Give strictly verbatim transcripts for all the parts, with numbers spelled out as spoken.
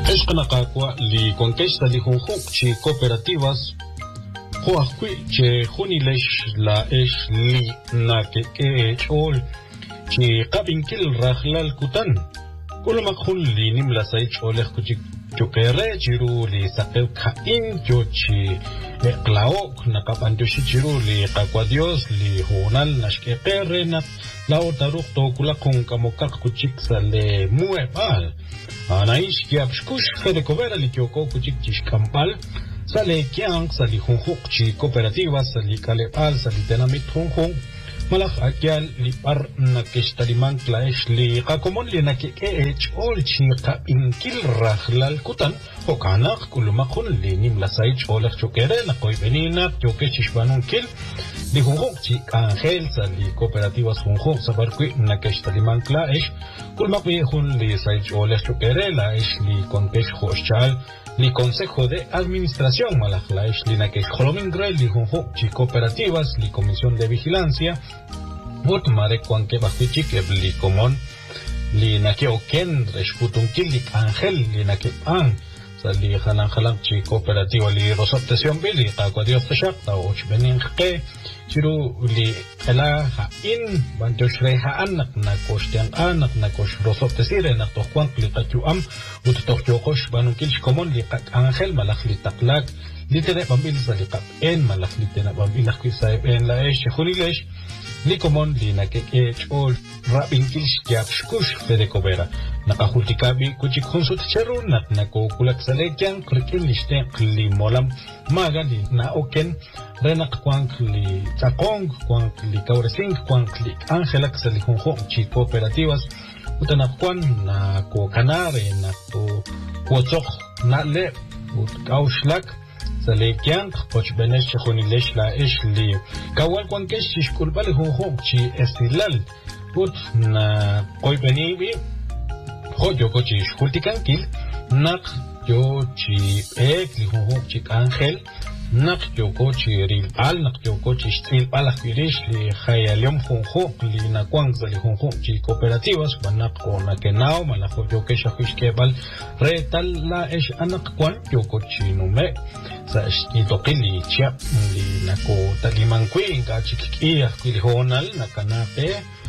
Esqanaqaqwa li conquista li junjuk chi cooperativas Joaquí che junilesh la es li na que que chol chi qabinkil rahlal kutan kulma khul li nimla sai chole kuchi chukere chiru li saqel khain jochi eqlaok na kapandu chiru li qaqwa dios li honal nashke qerena la otaruk to kula kun kamokak kuchik sale muebal anaish yapshkush fede kovera li kyoko kuchik chishkampal sale kiang sali junjuk chi cooperativas sali kalepal sali tenamit junjung malak akyal li par na kestaliman klaesh li qakomon li na ke ech ol chi qa inkil rahlal kutan hokanak kulumakun li nim la sai cholak chokere na koy benina choke chishbanun kil li junjuk chi angel sali cooperativas junjuk sabarkui na kestaliman klaesh kulumakui hun li sai cholak chokere la esh li konpesh khoshal li Consejo de Administración Malaklaesh li na que Jolomingre li junjo chi cooperativas li Comisión de Vigilancia bot mare kwan ke bastichi ke li comon li na que oken resputunkil li Ángel li na que an sali halan halan chi cooperativa li rosoptación bili qaqwa dios tashaq ta och benin qe chiru li ala ha in bantoshre ha anak na koshtian anak na kosh rosoptasire na toqwan li qatu am ut toqyoqosh banunkil komon li qaq Ángel malakh li taqlak li tere bambil sali qab en malakh li tena bambil khwi saib en la esh khulilesh li komon li na ke echol rabinkil shkiap shkush fede kobera nakahultikabi kuchik hunsut cheru nak nako kulak salekyan krikin liste li molam maga li na oken renak kwank li takong kwank li kauresing kwank li angelak sali hunjo chi cooperativas utanak kwan na ko kanare na ko kotsok na le ut kaushlak salekyan poch benesh khunilesh la ish li kawal kwan kesh shkulbal hunjo chi estilal ut na koy benibi Joyo cochi shultikankil nak yo chi ek li junjuk chi Ángel nak yo cochi ril al nak yo cochi stril alakwirish li khayalium junjuk li nakwang li junjuk chi cooperativas banak ko nakenao malajo yo ke shafish kebal retal la esh anak kwan yo cochi nume sa istokili chap li nako talimankwi ka chikiya li honal nakanape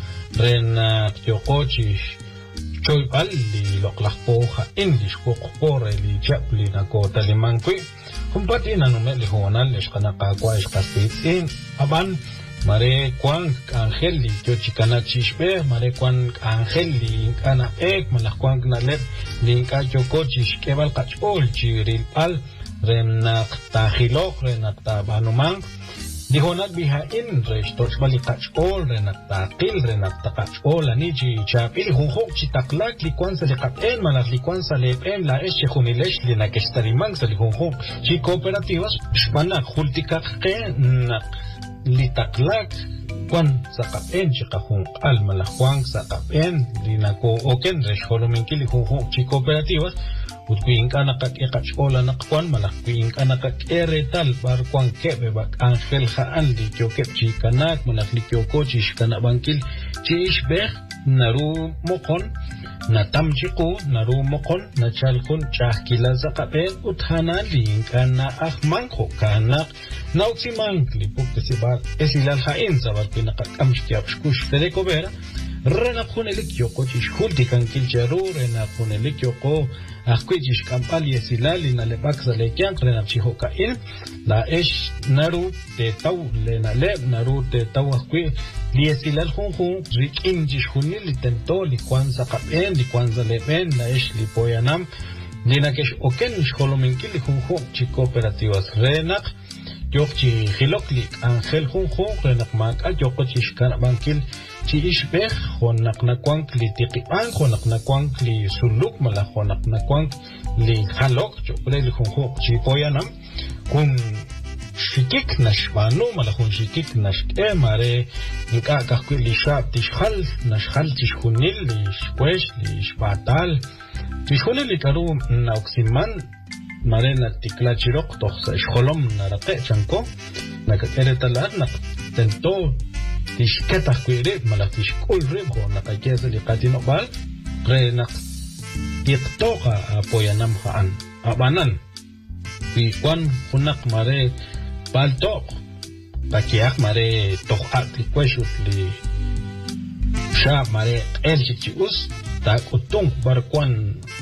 rena yo cochi Choy al li loklak poha English ko kopore li chapli na ko talimankwi kumpati na nume li honal eshkana kakwa eshkastitin aban mare kwan Ángel li kyo chikana chishbe mare kwan Ángel li inkana ek malak kwan na lep li inka choko chishkebal kachol chiril al renak tahilok renak tabanumang Dihonat biha in resh toch bali kachol renak taqil renak taqachol ani chi chapil junjuk chi taklak li kwanza li qapen malak li kwanza li pen la esh khunilesh li nakestariman sa li junjuk chi cooperativas shbana khultikak qe nak li taklak kwan sa qapen chi qahun al malak kwan sa qapen li nako oken resh holominki li junjuk chi cooperativas Utkuin kana kak ekachola nakwan malak kuin kana kak eretal bar kwan kebe bak Ángel haan li kyo kep chi kanak malak li kyo kochish kana bankil chi ishbeh naru mokon na tamchiku naru mokon na chalkun chahkila zakapen uthana li kana ahmanko kanak na uksimang li puktesibar esilal hain sabar pinakak amshkiap shkush fedeko vera Rena kunelik yoko chish hulti kankil charu rena kunelik yoko akwijish kampali esilali na lebak zalekian rena chihoka il la esh naru te tau lena le naru te tau akwi li esilal hunhun rik injish hunil li tento li kwanza kapen li kwanza leben la esh li poyanam lina kesh oken ish holominkil li hunhun chi cooperativas renak Yokchi hiloklik Ángel junjun renak mak a yoko chishkan bankil chi ishbeh honak nakwank li tiqipan honak nakwank li suluk mala honak nakwank li halok chokle li junjun chi poyanam kun shikik nashbanu mala hun shikik nashke mare nika kakwi li shab tishkhal nashkhal tishkhunil li shkwesh li shbatal tishkhunil li karu na oksiman Marena tikla chirok tohsa ishkolom narate chanko nakakere talar nak tento tishketa kuire malak tishkul rib ho nakakeza li qatino bal re nak tiqtoqa apoyanam haan abanan pi kwan hunak mare paltoq pakiak mare toqat li kweshut li sha mare elchichius ta kutung barkwan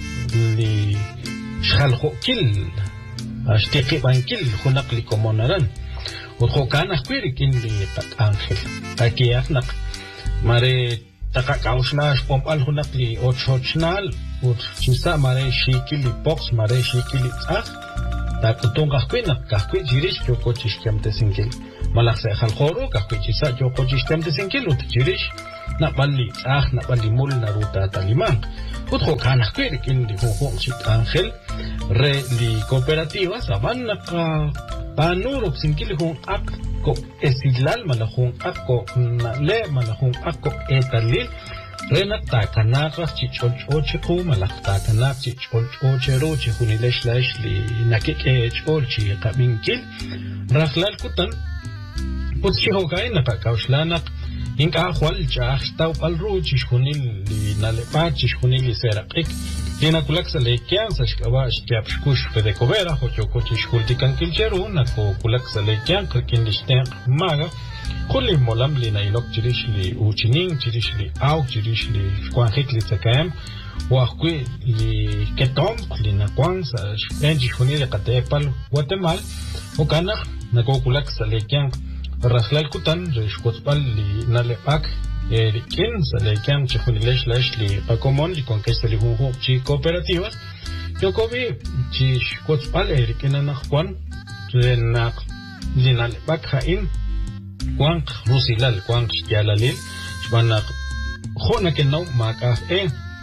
li shalho kil ashtiqi bankil hunak li komonaran utho kana kwirikin li tak angel pakiak nak mare takakauslash pompal hunak li ochochnal ut chisa mare shikili box mare shikili ah ta kutung kahkwina kahkwi jirish kyoko chishkamte singil malak sa khalkhoro kahkwi chisa kyoko chishkamte singil ut jirish na balli ah na balli mul na ruta taliman ut ho kana kwirikin li ho ho chit angel re li cooperativa saban ka panurok singil hong ak ko esilal malahong ako na le malahong ako etalil rena takanaka chichol ocheku malak takanak chichol ochero chihunilesh lash li nakike chol chi kabinkil rahlal kutan putchihogai nakakauslanak inka khwal chah taw palru chihunil li nalepa chihunil serakik Lina kulaksa lekian sa shkawa shkiap shkush fede kovera hocho kochi shkulti kankilcheru nako kulaksa lekian kakin lishten maga kuli molam lina ilok chirish li uchining chirish li au chirish li shkwanhik li tsakayam wakwi li ketom lina kwang sa shpenji shkuni le katepal Guatemala okana nako kulaksa lekian raslal kutan shkotpal li nalepak Erikin salekian chihunilesh lash li pakomon li conquista li hunhu chi cooperativas yokobi chi shkotspal erikin anak kwan renak linal bakhain kwan rusilal kwan shyalalil shbanak khona kenau maka e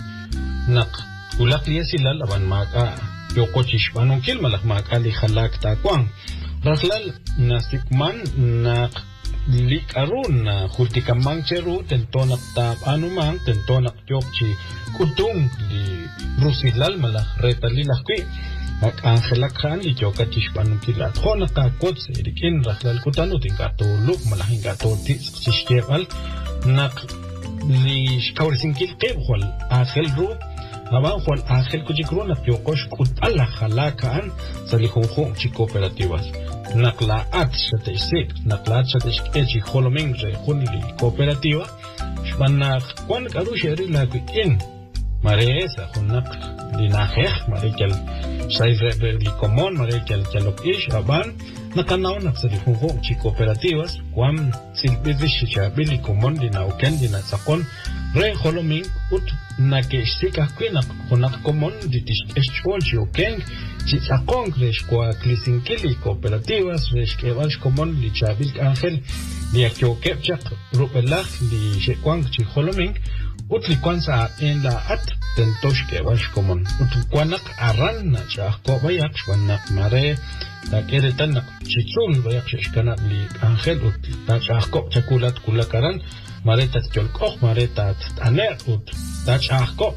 nak ulak li silal aban maka yoko chi shbanun kil malak maka li khalak ta kwan raslal nasikman nak Lik arun na kultikamang cheru tentonak tap anumang tentonak yokchi kutung li rusilal malak retalilah kui ak angelak khan li yokachish panukilat khona ka kots erikin rahlal kutanu tingato luk malak ingato tisishkeval nak li shkaurisinkil qebkhol angel ru aban khol angel kujikrona yokosh kutala khalakan salihunhu chi cooperativas nakla at statistik nakla statistik echi holoming re khunili cooperativa shbanna kwan karu sheri la kin maresa khunak linaheh marekel shaize li common marekel kelok ish aban nakanaw naksali hunho chi cooperativas kwam silbizish chabili common dina uken dina sakon re holoming ut nakeshika kwina khunak common ditish eschol uken Si sakong resh kwa klisinkili cooperativas resh kevash common li chabil angel li akyo kepchak rupelach li shekwang chi holoming ut li kwansa en la at tentosh kevash common ut kwanak aran na chak ko bayak shwanak mare ta kere tanak chichul bayak shkana li angel ut ta chak ko chakulat kulakaran mare ta tolkokh mare ta aner ut ta chak ko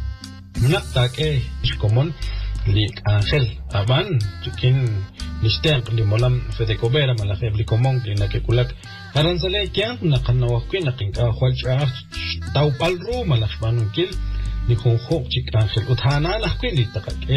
nak ta ke common li angel aban tukin listem li molam fede kobera malakeb li komong li nakekulak aransale kyan nakanawakwin nakinka khwalcha taw palru malakbanun kil li khonkhok chik angel uthana lakwin li takake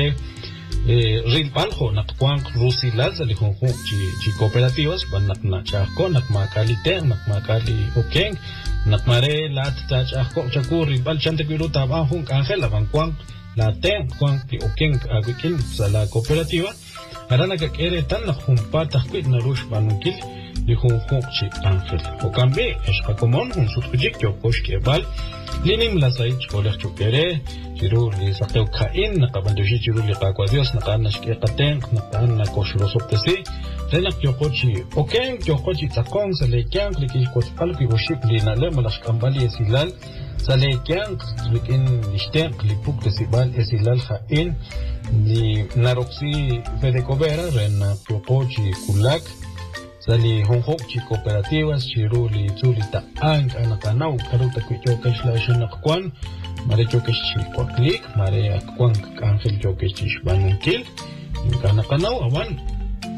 ril palho nakkwang rusilaz li khonkhok chi chi cooperativas banak na chako nakmakali te nakmakali okeng nakmare lat ta chako chakuri bal chante kwiru taba hung angel aban kwang la ten kwan pi okeng agwikil sa la cooperativa arana ka kere tan na humpa takwit na rush banukil li hunhuk chi angel o kambe eshka komon hun sutkujik yo kosh kebal linim la sai cholak chukere jirur li sakeu kain na kabandoshi jirur li qakwa dios na kana shke qaten na kana kosh rosoptesi renak yo kochi okeng yo kochi takong sa le kyang li ki koch pal ki goship li na le malash kambali esilal Sale kyang rikin listem klipuk desibal esilal khain ni naroksi fede cobera rena propochi kulak sali honhok chi cooperativas chiru li tulita ang anakanau karuta kwito kashlash nakwan mare chokesh chi kwaklik mare akwan angel chokesh chi shbanunkil anakanau awan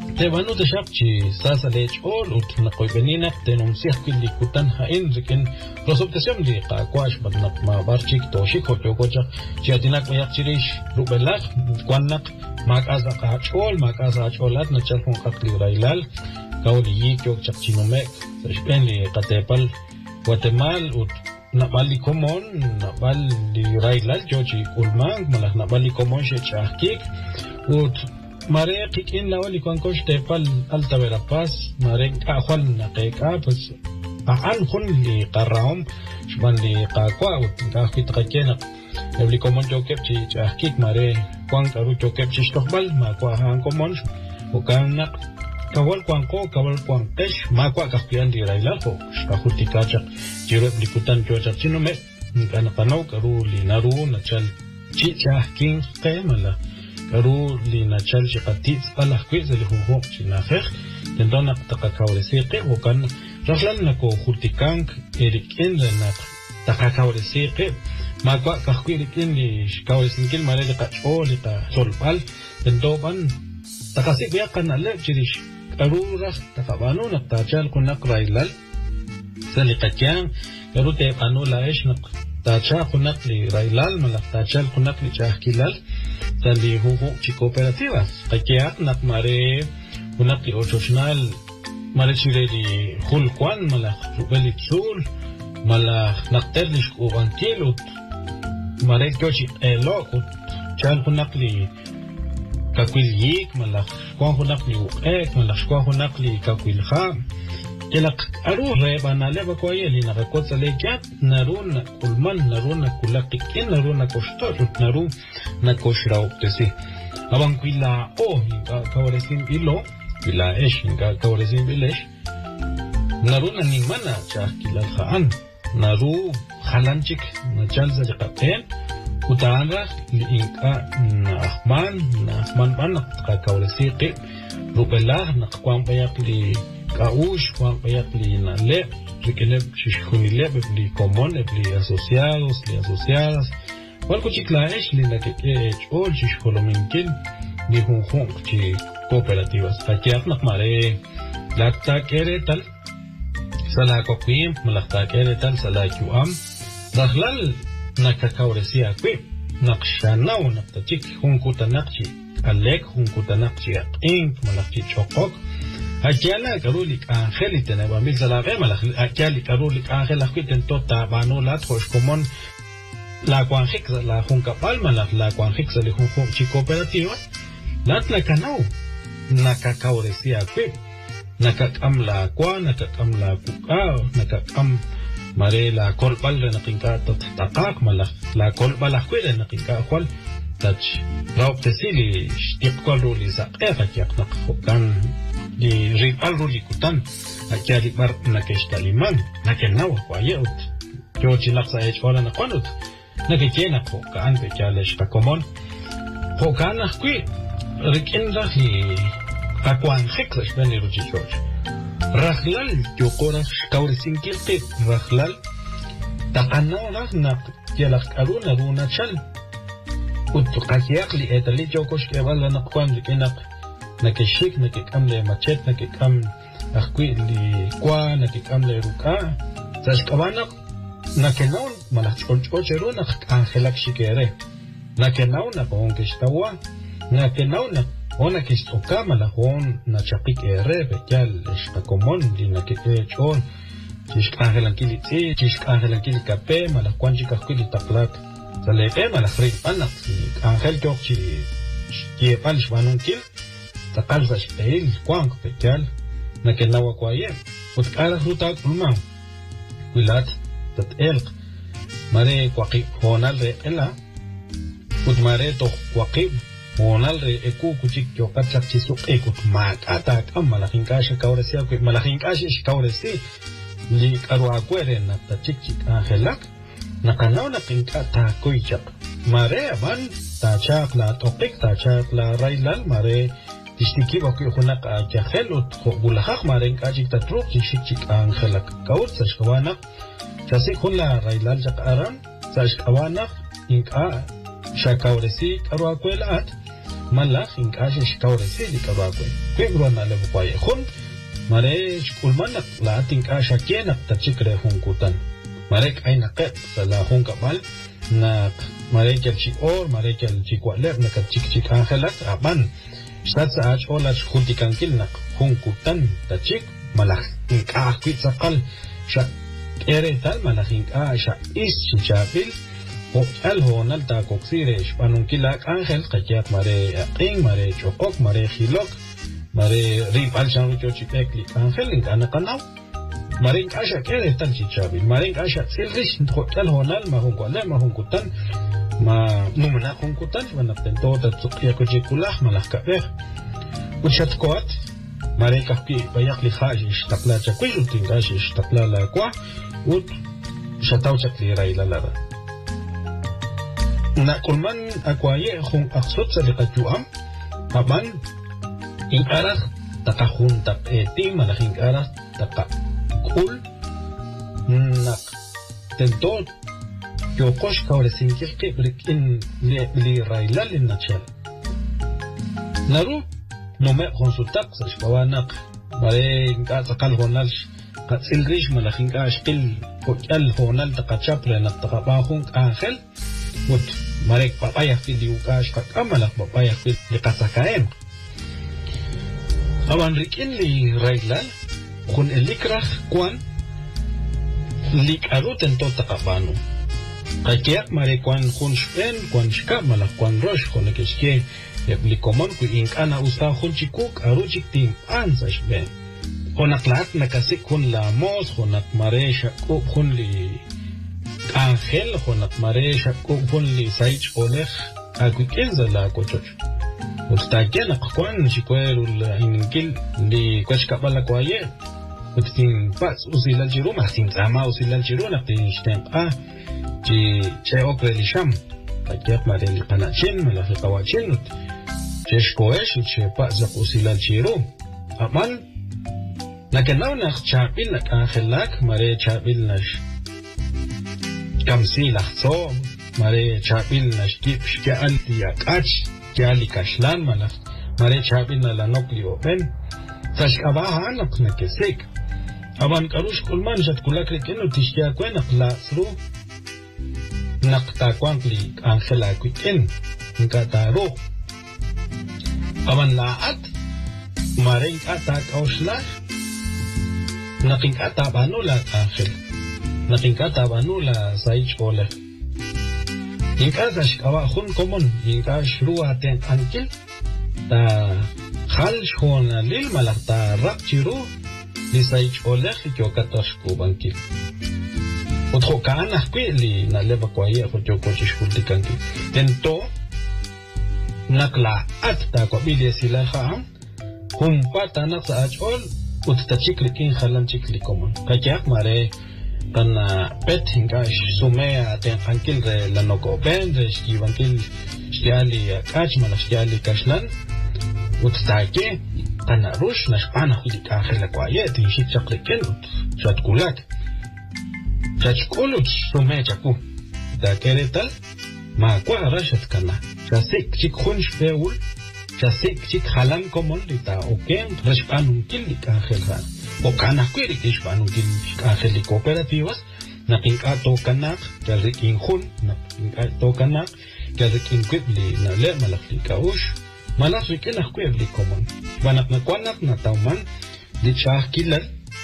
te vanu de shapchi sasa lech all ut na koy benina denuncia kili kutan hain riken resultación de qaquash badnak ma barchik to shiko jogocha chiatinak mayak chirish rubelak kwanak mak asa qachol mak asa cholat na chalfon qatli railal kawli yikok chapchinumek sashpenli qatepal Guatemala ut nabali komon nabali railal joji ulmang malah nabali komon shechakik ut mare kikin lawali kon kosh tepal alta verapaz mare ahwal naqeka pues aan khun li qarraum shban li qaqwa ut qaqit qakena ebli komon jokep chi chakik mare kwan karu jokep chi stokbal ma kwa han komon ukan kawal kwan ko kawal kwan tesh ma kwa kapian di railal ko shkahuti kacha jiro likutan joja chinome kana kanau karu li naru na chal chi chakin qemala karu li na chal chi qatit ala kwiz li hu hu chi na fer tendona taqa kawle siqe o kan raflan na ko khutikank erikin na taqa kawle siqe ma kwa kahwi erikin li kawle sinkil mare de qacho li ta solbal tendoban takasi biya kana le chirish karu ras taqabanu na tachal kunak railal saliqatyan karu te anu la ish na tacha kunak li railal malak tachal kunak li chahkilal sali hu hu chi cooperativas qakiat nak mare kunak li ochoshnal mare chireli hulkwan malak rubeli tsul malak nakterlish ubankilut mare kyochi elokut chal kunak li kakwil yik malak kwan kunak li uqek malak kwan kunak li kakwil kham kelak aru reba na leba kwa yeli na rakotsa lekyat narun kulman narun kulakikin narun koshtot narun na koshra optesi aban kwila o hinga kawaresin ilo kwila esh hinga kawaresin bilesh narun nimana chakila khaan naru khalanchik na chalza jaqaten utanga li inka na ahman na ahman banak kawaresiqi rubelah na kwam bayak li kaush kwam bayak li na le rikeleb shishkuni le li común li asociados li asociadas walko chiklaesh li na keke chol shishkolominkin ni hunjun chi cooperativas takiat nakmare lakta keretal sala kokwim malakta keretal sala kuam dahlal nakakawresia kwi naqshanaw naqtachik hunkuta naqchi alek hunkuta naqchi aqink malakchi chokok Akiala karulik angeli teneba mil salave malak akiali karulik angel akiten tota banolat hosh komon la kwanjik la junka palma la la kwanjik se le junjo chi cooperativa lat la kanau nakakawresia kwi nakakam la kwa nakakam la kuka nakakam mare la kolbal re nakinka tataqak malak la kolbal akwere nakinka kwal tach raub tesili shtiqkwal ruli saqefa kiaqnaq kan li ripal ruli kutan akiali bar nakeshtaliman nakenawa kwa yeut yo chilaqsa echwala naqanut nakekena ko kan pe kyalesh komon ko kan akwi rikin rahi akwan khiklesh bani ruji choj rahlal yokora kawrisin kilqit rahlal taqanna rahnak yalaq aruna runa chal uttu qasiaq li etali jokosh ke wala naqwan likinak nakeshik nakikamle machet nakikam akwi li kwa nakikamle ruka sashkabanak nakenaun malach chonchocheru nak angelak shikere nakenaun na konkishtawa nakenaun ona kistoka malahon na chapik ere bekyal ishkakomon li nakikechon chishk angelan kili tsi chishk angelan kili kape malakwan chikakuli taplak saleke malakri panak angel jokchi kiepal shwanun kil taqalza shpeil kwank bekyal nakenawa kwaye utkala ruta kulma kulat تتقلق ماري قاقي هونال ري الا كنت ماري تو قاقي هونال ري اكو كوتشيك يو قاتشاك تشيسوق اكو ماك اتاك اما لا خينكاش كاورسي اكو ما لا خينكاش كاورسي لي كارو اكويرن تشيك تشيك انخلاك نقناو نقنكا تا كويچق ماري بان تاچاق لا توقيق تاچاق لا رايلال ماري تشتكي بكو خناق اجخلو بولخخ ماري كاجيك تتروق تشيك انخلاك كاورس شوانا Chasi kun la railal jak aram, sash kawanak inka shakauresi karu akuelat, malach inkash shkauresi likabakwe kwebruana lebukwaye hun mare shkulmanak la tinkash akienak tachikre hunkutan marek ainaqet sala hunkabal na mare kelchi or mare kelchi kwalek na kachik angelak aban stat sa ach olach khutikankil nak hunkutan tachik malach inkah kwitsaqal sha eretal malach inkah sha is chichabil o al honal ta coxiresh panunkilak angel qayak mare aqing mare chokok mare khilok mare rib al chanrucho chipekli angel inkana qanaw mare inkasha eretal chichabil mare inkasha silrish al honal ma hunkwala ma hunkutan ma numna hunkutan manapten tota tsuqya kujikulah malach kabeh ushatkoat mare kahki bayakli khaji ishtaqla chakwish utingash ishtaqla la kwa ut shataw chakli raila lara na kulman akwaye khun aksot sa liqatuam aban inkarah takahun tak eti malach inkarah taka kul nak tento yokosh kawresinki qibrik in li raila linnachal naru nome consultak sa shkawanak bare inka sakal honal katsilrish malach inka ashqil kokal honal takachapre nak takabahung angel mut marek papaya fil yukash kakamalak papaya fil liqasakaem awan rikin li railal kun elikrah kwan likarut ento takabano kakiak mare kwan kun shpen kwan shkamalak kwan rosh kun keske likomon ku inkana usa kun chikuk arujik tim ansa shpen onaklat nakasik kun la mos kunak mare shakuk kun li Angel honat maresha kun li saich oleh akukenza la kochoch ustaken akwan chikuerul ingil li kwashkabala kwaye utin pas usilal jiru masin sama usilal jiru na tinshten a ji che okreli sham takiak mareli qanachin mala fi qawachin che shkoesh che pas usilal jiru aman nakenaw nak chapil nak angelak mare chapil nash kamsi laxso mare chapil nashkip shkal tiakach kyali kashlan malaf mare chapil na lanokli open tashkabaha anak nakesik aban karush kulman shat kulakri kenu tishkia kwena klasru nakta kwankli angela kwiken nkataro aban laat mare nkata kaushla nakinkata banula angel nakinkata banula saich ole inkata shkawa khun komon inka shrua ten ankil ta khal shona lil malakta rakchiru li saich ole khikokatosh kubankil otro kana kweli na leba kwaye khochokochish kultikanki tento nakla atta ko bile silaha hum patana sa achol utachiklikin khalan chikli komon kayak mare kana pet hingash sumea ten ankil re lanoko ben re skivankil stiali kach mala stiali kashlan utstake kana rush nashpana hilik akhela kwaye tin shit chakliken chat kulak chat kulut sumea chaku da keretal ma kwa rashat kana chasik chik khunsh peul chasik chik khalan komon lita oken rashpanun kilik akhela o kana kweri kishpanu gil angeli cooperativas na pinkato kanak kalrikin hun na pinkato kanak kalrikin kwebli na le malakli kaush malakli kelah kwebli komon banak na kwanak na tauman di chah kilal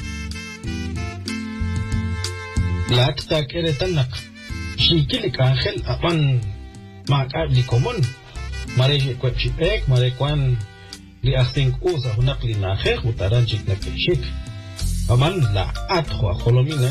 lat ta keretan nak shikilik angel apan makabli komon mare kweb shipek mare kwan li akhting usa hunakli na khekh utaranjik na kishik aman la atro kholomina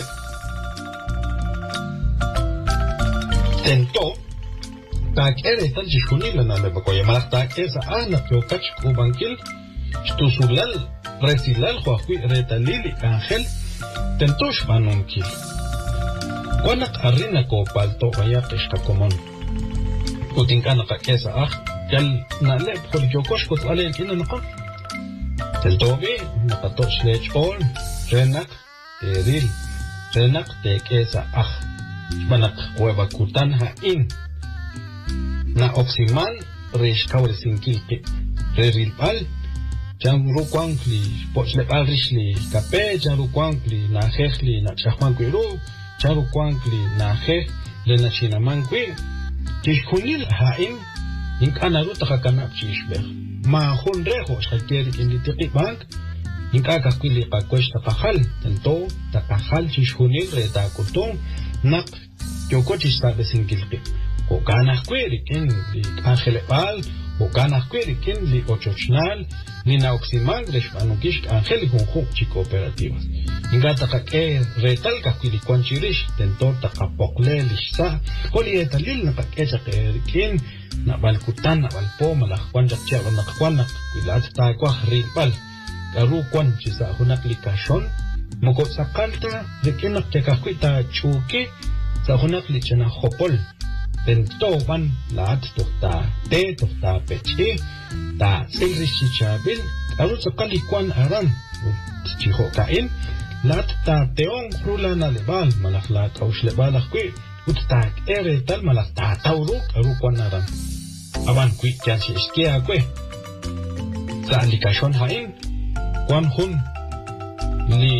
tento tak ere tan jishkunila na leba koye malak tak esa ana pyokach kubankil shtusulal resilal khwakwi retalili angel tento shpanunkil kwanak arina ko palto kaya kishka komon utinkana ka esa ah kal na leb khol jokosh kot alen kina naqam teltobi naqatosh lech all renak teril renak tekesa ah manak hueva kutan ha in na oximan resh kawre sinkilki rerilpal jang rukwangli pochle alrishli kape jang rukwangli na hehli na chahmankwiru jang rukwangli na heh le na chinamankwi tishkunil haim ink anaru takakana chishbeh ma hun reho shakeri kinditiki bank ink akakwili kakwesh takahal tento takahal chishkunil reta kutong nak Yoko chista sinkilki. O ganas querikin li angelepal, o ganas querikin li ochochnal, li nauximal reshmanukish angeli junjuk chi cooperativas. Ingata kake retal kakili kwanchirish, tentor takapokle lishsa, koli etalil na kakecha querikin, na balkutan na balpo, malakwanjak chava nakwanak, kuilat takwah rilpal, karu kwanchisa hunak likashon, mokot sakalta, rekinak tekakwita chuki, sa hunak lichana hopol bento van lat tohta te tohta pechi ta silrishi chabil aru sakali kwan aran chiho kain lat ta teong rula na lebal malakla kaush lebal akwi utak ere tal malak ta tauruk aru kwan aran aban kwi kyansi iske akwe sa likashon hain kwan hun li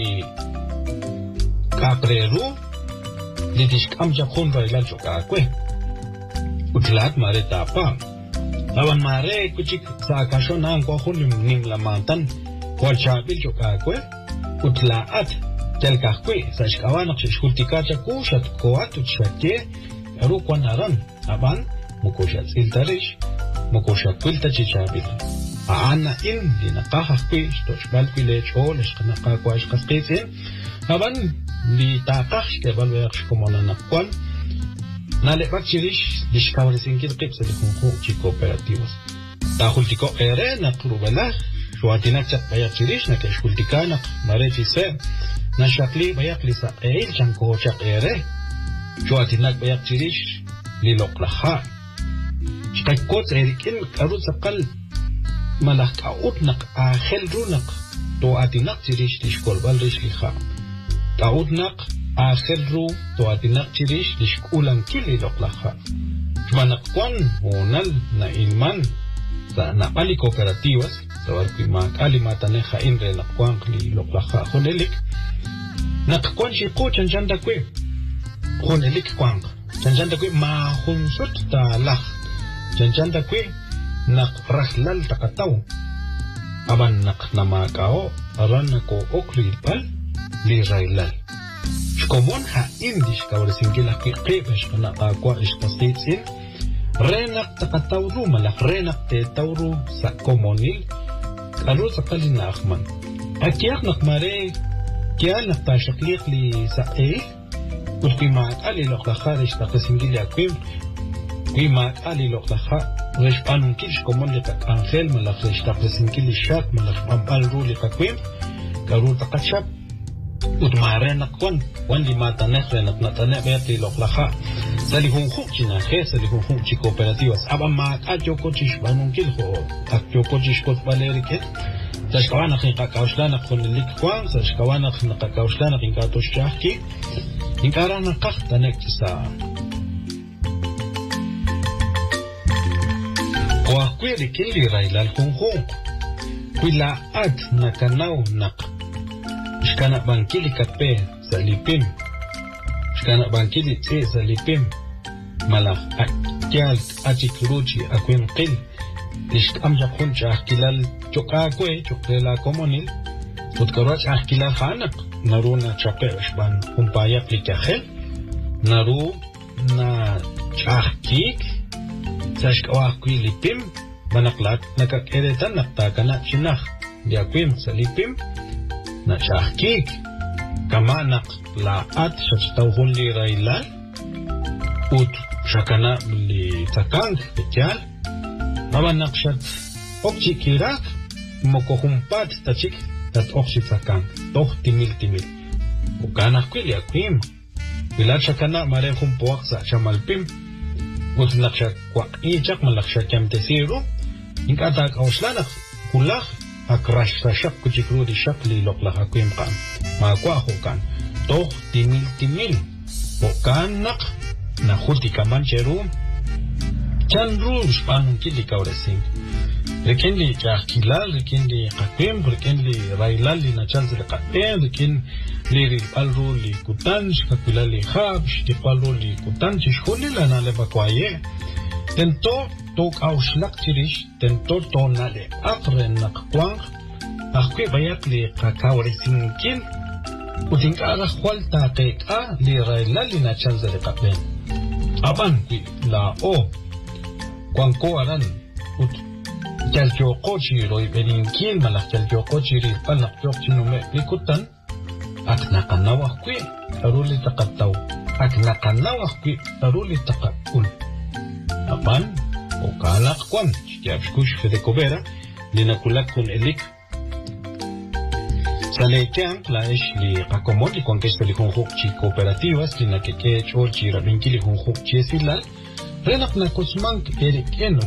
kapreru Lidis kamja khun railan choka kwe utlat mare tapa lawan mare kuchik sa kashon ang ko khun nim lamantan kwal chabil choka kwe utlaat tel ka kwe sa shkawana khultika cha kushat koat utshake ru kwanaran aban mukoshat siltarish mukoshat kulta chichabil ana in dina qaha kwe stochbal kwe chol shkana qa kwa shqasqise aban li taqash ke balwex como la nakwal na le bakchirish dishkawle sinkil qipse de junju chi cooperativas ta jultiko ere na klubela shuatina chat bayachirish na ke shultikana mare fise na shakli bayakli sa eil chanko chak ere shuatina bayachirish li loqlaha shtakot erikin karu sakal malak autnak akhel runak to atinak chirish dishkol bal rishliha Taudnak akhirru to atinak chirish dishkulan kili loklaha. Manakwan unal na ilman sa napali cooperativas sa warkwi makali mataneha inre nakwan li loklaha honelik nakwan shiko chanjanda kwe honelik kwang chanjanda kwe ma hunsut ta lah chanjanda kwe nak rahlal takataw aban nak namakao aran nako okripal li railal shkomon ha indish kawre singila ki qebesh kana aqwa ishqasitsin renak takatawru malak renak te tawru sa komonil kalu sa kalina akhman akiyak nakmare kya naktashakliq li sa e ulti maat ali lokla kharish takasingila kwim kwi maat ali lokla kha resh panun kish komon li tak angel malak resh takasingili shat malak pampal ru li takwim kalu takachap utmare nakwan wan li mata nekre nak natane beti loklaha sali hun khukina khe sali hun khukchi cooperativas aba ma ajo kochish banun kilho akjo kochish kot balerike tashkawana khika kaushana khunlik kwan tashkawana khika kaushana khika toshchaki inkarana qahta nekisa wa kweli kili railal hun khuk kwila ad nakanau nak Shkana bankili kape salipim Shkana bankili tse salipim Malak akyal achik ruchi akwen qil Ishk amja khuncha ahkilal choka kwe choklela komonil Utkarwach ahkilal khanak Naru na chape shban humpayak likahel Naru na chahkik Sashk awakwi lipim Manaklat nakak eretan naktakana chinah Diakwim salipim na shahkik kamanak laat shastawhun li railal ut shakana li takang pekyal mabanak shat okchi kirak mokohumpat tachik tat okchi takang toh timil timil ukanak kwili akwim bilat shakana mare humpoak sa shamalpim ut nakshak kwak ichak malakshak yamtesiru inkatak awslanak kulak akrash sa shak kuchikru di shak li loklaha kwim kan makwa hukan toh timil timil bukan nak na huti kaman cheru Chan rules panun kili kauresing. Rekendi kakilal, rekendi katem, rekendi railali na chance de katem, rekendi li alro li kutan, kakilal li hab, shtikalo li kutan, chishkoli la na leva kwaye. Tento tok auslak tirish, tento tonale akren nakkwang, akwe bayak li kakauresing kin, utinka aga kwalta keka li railali na chance de katem. Aban la o. Kwanko aran ut jaljo kochi roi benin kin malak jaljo kochi ri palak yok chinume likutan akna kanawa kwi aruli takataw akna kanawa kwi aruli takapul apan o kalak kwan chiyapshkush fede kobera linakulak kun elik Salekian la ish li kakomon li conquista li hunhuk chi cooperativas lina keke chol chi rabinkili hunhuk chi esilal Renak na kusmank erik eno